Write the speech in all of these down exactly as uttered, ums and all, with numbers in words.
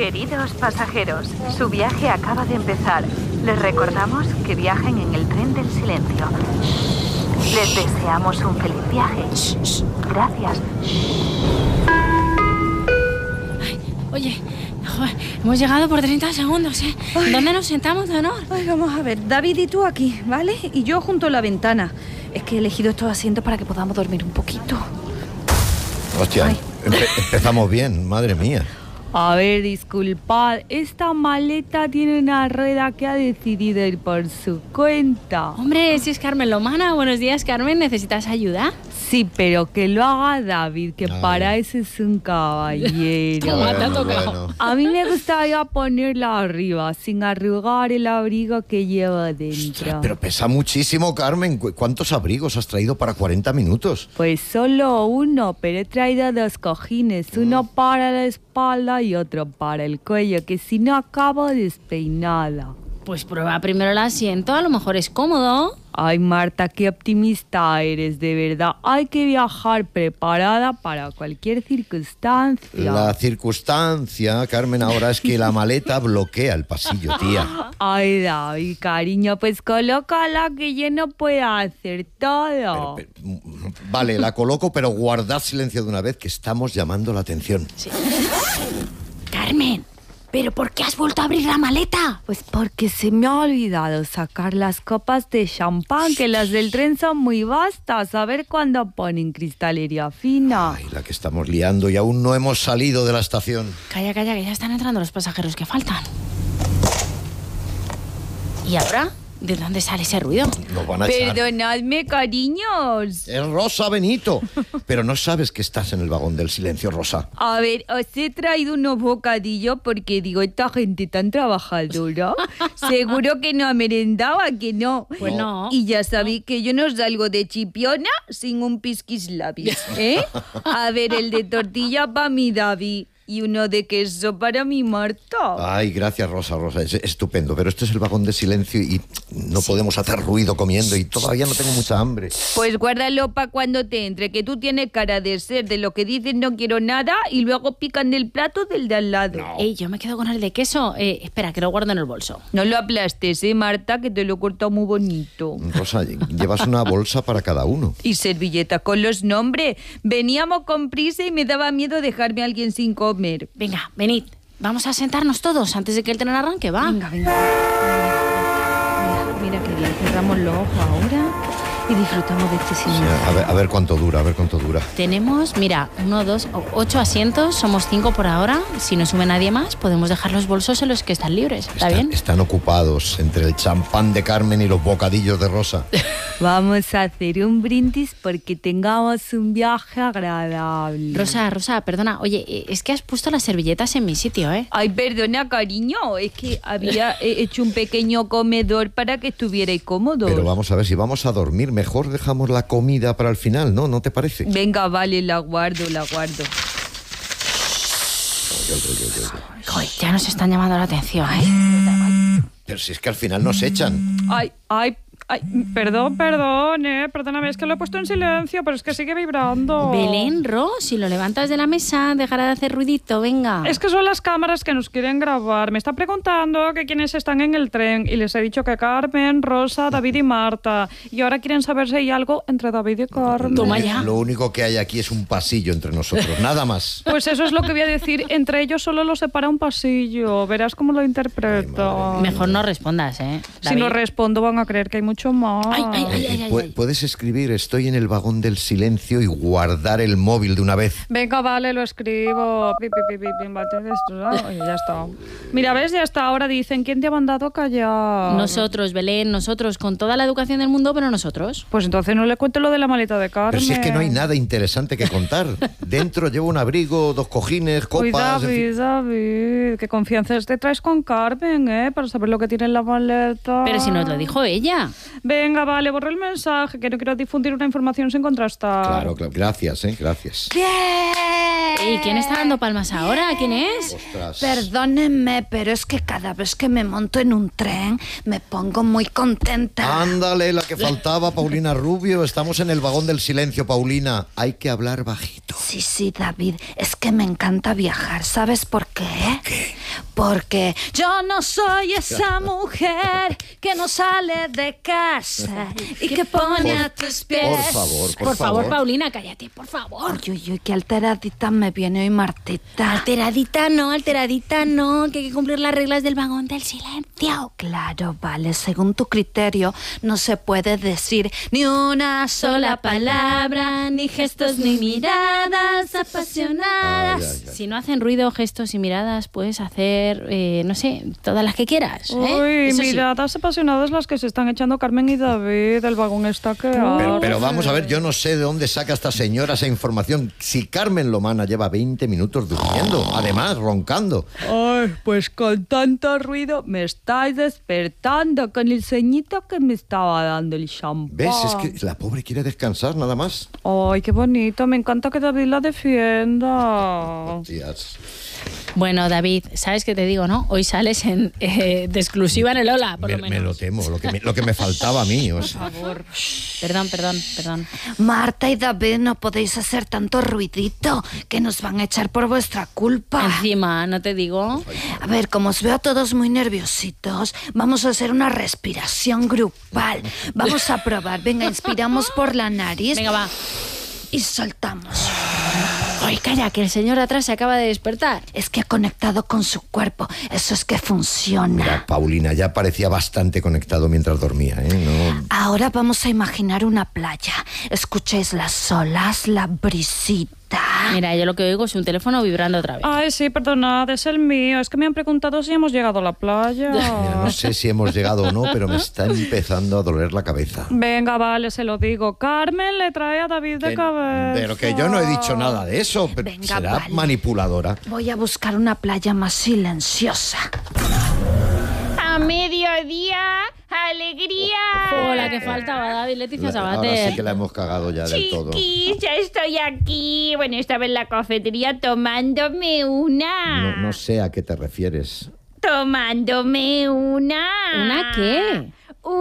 Queridos pasajeros, su viaje acaba de empezar. Les recordamos que viajen en el tren del silencio. Les deseamos un feliz viaje. Gracias. Ay, oye, joder, hemos llegado por treinta segundos, ¿eh? Ay. ¿Dónde nos sentamos, Leonor? Ay, vamos a ver, David y tú aquí, ¿vale? Y yo junto a la ventana. Es que he elegido estos asientos para que podamos dormir un poquito. Hostia, empe empezamos bien, madre mía. A ver, disculpad, esta maleta tiene una rueda que ha decidido ir por su cuenta. Hombre, si es Carmen Lomana. Buenos días, Carmen. ¿Necesitas ayuda? Sí, pero que lo haga David, que Ay. para eso es un caballero. Toma, te ha tocado. Bueno. A mí me gustaría ponerla arriba, sin arrugar el abrigo que llevo dentro. Ostras, pero pesa muchísimo, Carmen. ¿Cuántos abrigos has traído para cuarenta minutos? Pues solo uno, pero he traído dos cojines. Uno para la espalda y otro para el cuello, que si no acabo despeinada. Pues prueba primero el asiento, a lo mejor es cómodo. Ay, Marta, qué optimista eres, de verdad. Hay que viajar preparada para cualquier circunstancia. La circunstancia, Carmen, ahora es que la maleta bloquea el pasillo, tía. Ay, David, cariño, pues colócala, que yo no puedo hacer todo. Pero, pero, vale, la coloco, pero guardad silencio de una vez, que estamos llamando la atención. Sí. Carmen, ¿pero por qué has vuelto a abrir la maleta? Pues porque se me ha olvidado sacar las copas de champán, que las del tren son muy vastas. A ver cuándo ponen cristalería fina. Ay, la que estamos liando y aún no hemos salido de la estación. Calla, calla, que ya están entrando los pasajeros que faltan. ¿Y ahora? ¿De dónde sale ese ruido? Nos van a echar. Perdonadme, cariños. Es Rosa Benito. Pero no sabes que estás en el vagón del silencio, Rosa. A ver, os he traído unos bocadillos porque digo, esta gente tan trabajadora, seguro que no ha merendado, ¿a que no? Pues no. Y ya sabéis que yo no salgo de Chipiona sin un pisquislabis, ¿eh? A ver, el de tortilla para mi David. Y uno de queso para mi Marta. Ay, gracias, Rosa, Rosa. Es estupendo. Pero este es el vagón de silencio y no sí. podemos hacer ruido comiendo y todavía no tengo mucha hambre. Pues guárdalo para cuando te entre, que tú tienes cara de ser de lo que dicen no quiero nada y luego pican del plato del de al lado. No. Ey, yo me quedo con el de queso. Eh, espera, que lo guardo en el bolso. No lo aplastes, ¿eh, Marta? Que te lo he cortado muy bonito. Rosa, llevas una bolsa para cada uno. Y servilleta con los nombres. Veníamos con prisa y me daba miedo dejarme a alguien sin comer. Venga, venid. Vamos a sentarnos todos antes de que el tren arranque, ¿va? Venga, venga. Mira, mira que bien. Cerramos los ojos ahora y disfrutamos de este silencio. Sí, a ver, a ver cuánto dura, a ver cuánto dura. Tenemos, mira, uno, dos, ocho asientos. Somos cinco por ahora. Si no sube nadie más, podemos dejar los bolsos en los que están libres. ¿Está Están, bien? están ocupados entre el champán de Carmen y los bocadillos de Rosa. Vamos a hacer un brindis porque tengamos un viaje agradable. Rosa, Rosa, perdona. Oye, es que has puesto las servilletas en mi sitio, ¿eh? Ay, perdona, cariño. Es que había hecho un pequeño comedor para que estuvierais cómodos. Pero vamos a ver, si vamos a dormir, mejor dejamos la comida para el final, ¿no? ¿No te parece? Venga, vale, la guardo, la guardo. Joder, ya nos están llamando la atención, ¿eh? Pero si es que al final nos echan. Ay, ay, Ay, perdón, perdón, eh, perdóname, es que lo he puesto en silencio, pero es que sigue vibrando. Belén, Ro, si lo levantas de la mesa, dejará de hacer ruidito, venga. Es que son las cámaras que nos quieren grabar. Me está preguntando que quiénes están en el tren y les he dicho que Carmen, Rosa, David y Marta. Y ahora quieren saber si hay algo entre David y Carmen. Toma ya. Lo único que hay aquí es un pasillo entre nosotros, nada más. Pues eso es lo que voy a decir. Entre ellos solo los separa un pasillo. Verás cómo lo interpreto. Mejor no respondas, ¿eh? Si David. no respondo van a creer que hay mucho más. Ay, ay, ay, ay, ay, ay. Puedes escribir, estoy en el vagón del silencio y guardar el móvil de una vez. Venga, vale, lo escribo. Pi, pi, pi, pi, pi, bate de esto, ¿no? Oye, ya está. Mira, ¿ves? Ya está. Ahora dicen, ¿quién te ha mandado a callar? Nosotros, Belén, nosotros, con toda la educación del mundo, pero nosotros. Pues entonces no le cuento lo de la maleta de Carmen. Pero si es que no hay nada interesante que contar. Dentro llevo un abrigo, dos cojines, copas... Uy, David, en fin. David, qué confianza te traes con Carmen, ¿eh? Para saber lo que tiene en la maleta. Pero si nos lo dijo ella. Venga, vale, borra el mensaje, que no quiero difundir una información sin contrastar. Claro, claro. Gracias, ¿eh? Gracias. ¡Bien! ¿Y quién está dando palmas ahora? ¿Quién es? Ostras. Perdónenme, pero es que cada vez que me monto en un tren me pongo muy contenta. Ándale, la que faltaba, Paulina Rubio. Estamos en el vagón del silencio, Paulina. Hay que hablar bajito. Sí, sí, David, es que me encanta viajar. ¿Sabes por qué? ¿Qué? Porque yo no soy esa mujer que no sale de casa y que pone Por- a tus pies. Por favor, por, Por favor, favor. Paulina, cállate, por favor. Uy, uy, uy, qué alteradita me viene hoy Martita. Alteradita no, alteradita no, que hay que cumplir las reglas del vagón del silencio. Claro, vale, según tu criterio no se puede decir ni una sola palabra, ni gestos ni miradas apasionadas. Ay, ay, ay. Si no hacen ruido, gestos y miradas, puedes hacer, eh, no sé, todas las que quieras. ¿eh? Uy, Eso sí. miradas apasionadas las que se están echando Carmen y David. El vagón está que Pero, arde. pero vamos a ver, yo no sé de dónde saca esta señora esa información. Si Carmen Lomana lleva veinte minutos durmiendo, además roncando. Ay, pues con tanto ruido me estáis despertando con el sueñito que me estaba dando el champán. ¿Ves? Es que la pobre quiere descansar nada más. Ay, qué bonito. Me encanta que David la defienda. Tías. Bueno, David, ¿sabes qué te digo, no? Hoy sales en, eh, de exclusiva en el Ola, por Me, lo me menos. lo temo, lo que me, lo que me faltaba a mí. O sea. Perdón, perdón, perdón. Marta y David, no podéis hacer tanto ruidito, que nos van a echar por vuestra culpa. Encima, ¿no te digo? A ver, como os veo a todos muy nerviositos, vamos a hacer una respiración grupal. Vamos a probar. Venga, inspiramos por la nariz Venga, va. y soltamos. Ay, calla, que el señor de atrás se acaba de despertar. Es que ha conectado con su cuerpo. Eso es que funciona. Mira, Paulina, ya parecía bastante conectado mientras dormía, ¿eh? No... Ahora vamos a imaginar una playa. Escuchéis las olas, la brisita. Mira, yo lo que oigo es un teléfono vibrando otra vez. Ay, sí, perdonad, es el mío. Es que me han preguntado si hemos llegado a la playa. Mira, no sé si hemos llegado o no, pero me está empezando a doler la cabeza. Venga, vale, se lo digo. Carmen le trae a David de Que- cabeza. pero que yo no he dicho nada de eso. Pero Venga, será vale. manipuladora. Voy a buscar una playa más silenciosa. A mediodía, alegría. Hola, que faltaba David, Leticia La- ahora Sabater. sí que la hemos cagado ya del todo. Chiquis, ya estoy aquí. Bueno, estaba en la cafetería tomándome una. No, no sé a qué te refieres. Tomándome una. ¿Una qué?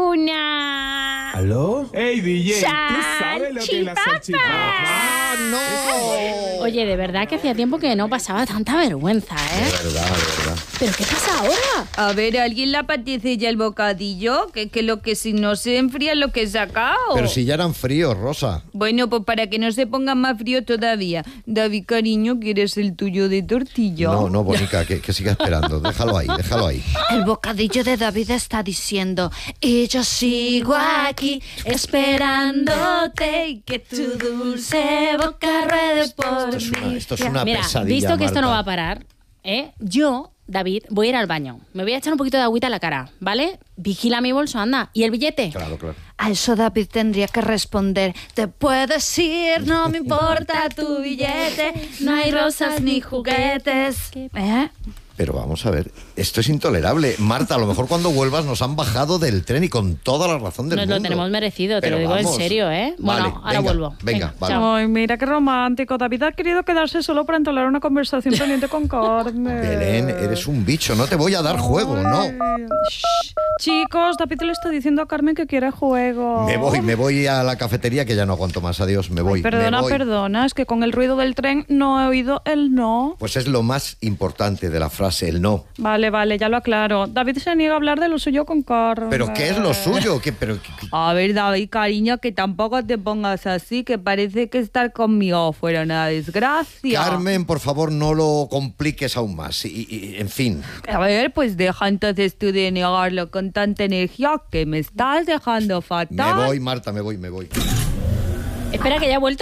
Una. ¿Aló? ¡Ey, D J! ¿Tú sabes lo que es la salchipapa? ¡Ah, no! Oye, de verdad que hacía tiempo que no pasaba tanta vergüenza, De ¿eh? verdad, de verdad. ¿Pero qué pasa ahora? A ver, ¿a alguien le apetece ya el bocadillo? Que, que lo que si no se enfría lo que he sacado. Pero si ya eran fríos, Rosa. Bueno, pues para que no se ponga más frío todavía. David, cariño, ¿quieres el tuyo de tortilla? No, no, Bonica, que, que siga esperando. Déjalo ahí, déjalo ahí. El bocadillo de David está diciendo: y yo sigo aquí esperándote y que tu dulce boca ruede por Esto es una, mí. esto es una Mira, pesadilla, visto que esto no va a Marta. parar, ¿eh? Yo, David, voy a ir al baño. Me voy a echar un poquito de agüita en la cara, ¿vale? Vigila mi bolso, anda. ¿Y el billete? Claro, claro. A eso David tendría que responder: te puedes ir, no me importa tu billete, no hay rosas ni juguetes. ¿Eh? Pero vamos a ver, esto es intolerable. Marta, a lo mejor cuando vuelvas nos han bajado del tren y con toda la razón del Nos mundo. lo tenemos merecido, te Pero lo digo vamos. en serio, ¿eh? Bueno, Vale, ahora venga, vuelvo. Venga, vale. chao. Ay, mira qué romántico. David ha querido quedarse solo para entablar una conversación pendiente con Carmen. Belén, eres un bicho, no te voy a dar juego, no. Ay, shh. Chicos, David le está diciendo a Carmen que quiere juego. Me voy, me voy a la cafetería que ya no aguanto más. Adiós, me voy. Ay, perdona, me voy. perdona, es que con el ruido del tren no he oído el no. Pues es lo más importante de la frase, el no. Vale, vale, ya lo aclaro. David se niega a hablar de lo suyo con Carmen. ¿Pero qué es lo suyo? ¿Qué, pero, qué- qué- A ver, David, cariño, que tampoco te pongas así, que parece que estar conmigo fuera una desgracia. Carmen, por favor, no lo compliques aún más. Y, y- en fin, A ver, pues deja entonces tú de negarlo con tanta energía, que me estás dejando me fatal. voy, Marta, me voy, me voy. Espera, que ya ha vuelto.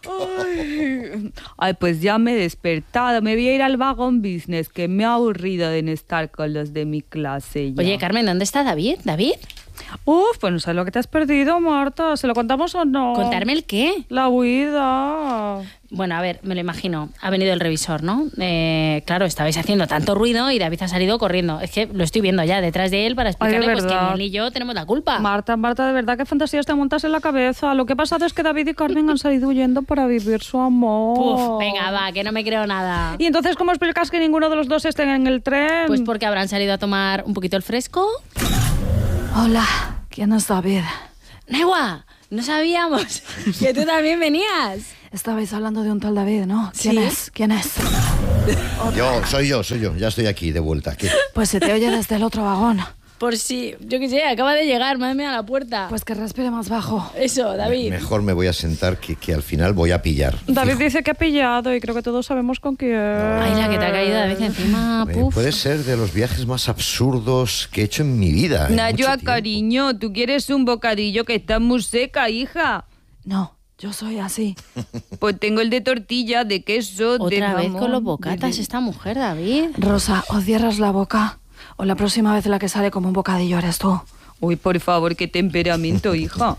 Ay, ay, pues ya me he despertado. Me voy a ir al vagón business, que me ha aburrido de no estar con los de mi clase ya. Oye, Carmen, ¿dónde está David? ¿David? Uf, pues no sé lo que te has perdido, Marta. ¿Se lo contamos o no? ¿Contarme el qué? La huida. Bueno, a ver, me lo imagino. Ha venido el revisor, ¿no? Eh, claro, estabais haciendo tanto ruido y David ha salido corriendo. Es que lo estoy viendo ya detrás de él para explicarle pues, que verdad. ni él ni yo tenemos la culpa. Marta, Marta, de verdad, qué fantasías te montas en la cabeza. Lo que ha pasado es que David y Carmen han salido huyendo para vivir su amor. Puf, venga, va, que no me creo nada. ¿Y entonces cómo explicas que ninguno de los dos esté en el tren? Pues porque habrán salido a tomar un poquito el fresco. Hola, ¿quién es David? Negua, no sabíamos que tú también venías. Estabais hablando de un tal David, ¿no? ¿Quién ¿Sí? es? ¿Quién es? Yo, soy yo, soy yo. Ya estoy aquí, de vuelta. ¿Qué? Pues se te oye desde el otro vagón. Por si, yo qué sé, acaba de llegar, madre mía, a la puerta. Pues que respire más bajo. Eso, David. Me- mejor me voy a sentar que, que al final voy a pillar. David Fijo. dice que ha pillado y creo que todos sabemos con quién. Ay, la que te ha caído David encima, Eh, puf. Puede ser de los viajes más absurdos que he hecho en mi vida. en mucho Nayua, tiempo. cariño, ¿tú quieres un bocadillo que está muy seca, hija? No, yo soy así. Pues tengo el de tortilla, de queso, de Otra vez jamón, con los de- bocatas de- esta mujer, David. Rosa, o cierras la boca o la próxima vez la que sale como un bocadillo eres tú. Uy, por favor, qué temperamento, hija.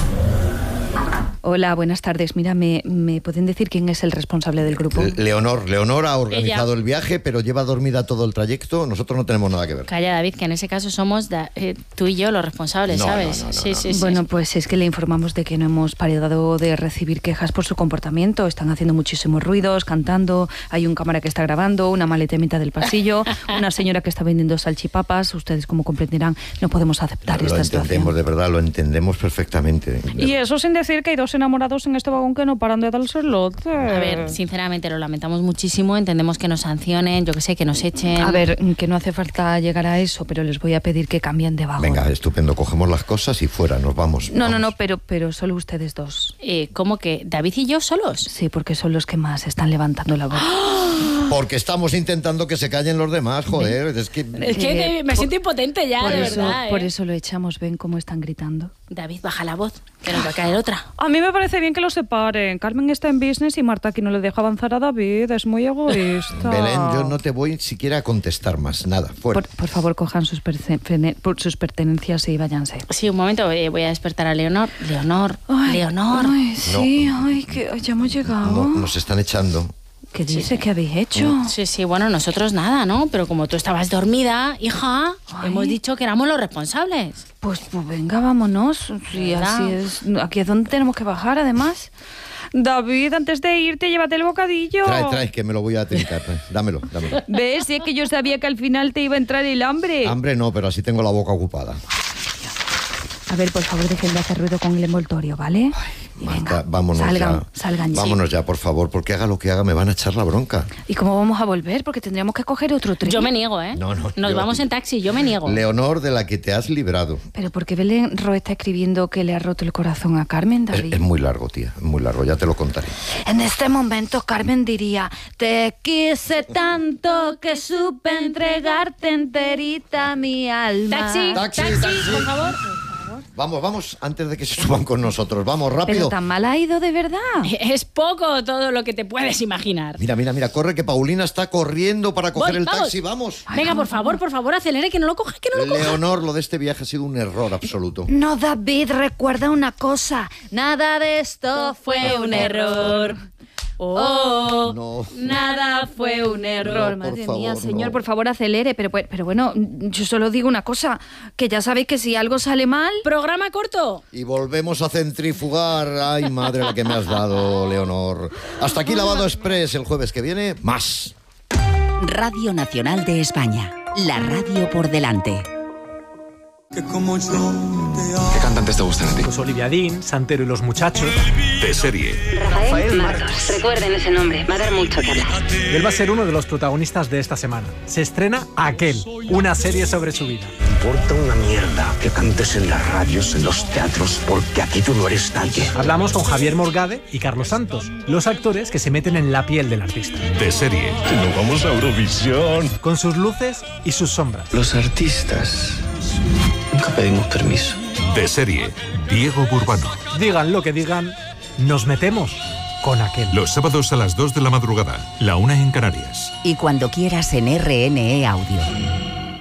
Hola, buenas tardes. Mira, ¿me, ¿me pueden decir quién es el responsable del grupo? Le- Leonor, Leonor ha organizado Ella. el viaje, pero lleva dormida todo el trayecto. Nosotros no tenemos nada que ver. Calla, David, que en ese caso somos da- eh, tú y yo los responsables, No, ¿sabes? no, no, no, sí, no. sí, sí. Bueno, pues es que le informamos de que no hemos parado de recibir quejas por su comportamiento. Están haciendo muchísimos ruidos, cantando. Hay un cámara que está grabando, una maleta en mitad del pasillo, una señora que está vendiendo salchipapas. Ustedes, como comprenderán, no podemos aceptar Lo esta entendemos, situación. de verdad, lo entendemos perfectamente. Y eso sin decir que hay dos enamorados en este vagón que no paran de darse el lote. A ver, sinceramente lo lamentamos muchísimo, entendemos que nos sancionen, yo que sé, que nos echen. A ver, que no hace falta llegar a eso, pero les voy a pedir que cambien de vagón. Venga, estupendo. Cogemos las cosas y fuera, nos vamos. No, no, vamos. no, pero, pero solo ustedes dos. Eh, ¿Cómo que David y yo solos? Sí, porque son los que más están levantando la voz. Porque estamos intentando que se callen los demás, joder. Es que... Es que Eh, me por- siento impotente ya, por de eso, verdad. ¿eh? por eso lo echamos. ¿Ven cómo están gritando? David, baja la voz, que nos va a caer otra. A mí me parece bien que lo separen. Carmen está en business y Marta aquí no le deja avanzar a David. Es muy egoísta. Belén, yo no te voy siquiera a contestar más. Nada, fuera. Por, por favor, cojan sus, perce- fene- por sus pertenencias y váyanse. Sí, un momento, eh, voy a despertar a Leonor. Leonor, Leonor. Ay, sí, ay, que ya hemos llegado. No, nos están echando. ¿Qué dice que habéis hecho? Sí, sí, bueno, nosotros nada, ¿no? Pero como tú estabas dormida, hija, Ay. hemos dicho que éramos los responsables. Pues, pues venga, vámonos. Sí, ¿Verdad? así es. Aquí es donde tenemos que bajar, además. David, antes de irte, llévate el bocadillo. Trae, trae, que me lo voy a trincar. Trae. Dámelo, dámelo. ¿Ves? Si es que yo sabía que al final te iba a entrar el hambre. Hambre no, pero así tengo la boca ocupada. A ver, por favor, dejen de hacer ruido con el envoltorio, ¿vale? Y Marta, vámonos salgan, ya. salgan ya. Vámonos ya, por favor, porque haga lo que haga me van a echar la bronca. ¿Y cómo vamos a volver? Porque tendríamos que coger otro tren. Yo me niego, ¿eh? No, no, Nos yo- vamos en taxi, yo me niego. Leonor, de la que te has librado. Pero porque Belén Ro está escribiendo que le ha roto el corazón a Carmen, Es, David. es muy largo, tía, es muy largo, ya te lo contaré. En este momento Carmen diría, te quise tanto que supe entregarte enterita mi alma. Taxi, Taxi, taxi, taxi. por favor. Vamos, vamos, antes de que se suban con nosotros. Vamos, Pero rápido. tan mal ha ido de verdad. Es poco todo lo que te puedes imaginar. Mira, mira, mira, corre que Paulina está corriendo para coger Voy, el vamos. taxi, vamos. Venga, por favor, por favor, acelere, que no lo coja, que no lo coja. Leonor, lo de este viaje ha sido un error absoluto. No, David, recuerda una cosa. Nada de esto fue un error. Oh, No. nada fue un error. No, por Madre favor, mía, señor, no. por favor, acelere. Pero, pues- pero bueno, yo solo digo una cosa, que ya sabéis que si algo sale mal... Programa corto. Y volvemos a centrifugar. Ay, madre, la que me has dado, Leonor. Hasta aquí Lavado Express. El jueves que viene, más. Radio Nacional de España. La radio por delante. ¿Qué cantantes te gustan a ti? Pues Olivia Dean, Santero y los muchachos. De serie. Rafael Martos. Recuerden ese nombre, va a dar mucho que hablar. Y él va a ser uno de los protagonistas de esta semana. Se estrena Aquel, una serie sobre su vida. Importa una mierda que cantes en las radios, en los teatros, porque aquí tú no eres nadie. Hablamos con Javier Morgade y Carlos Santos, los actores que se meten en la piel del artista. De serie. Nos vamos a Eurovisión. Con sus luces y sus sombras. Los artistas nunca pedimos permiso. De serie. Diego Burbano. Digan lo que digan, nos metemos con Aquel. Los sábados a las dos de la madrugada, la una en Canarias. Y cuando quieras en R N E Audio.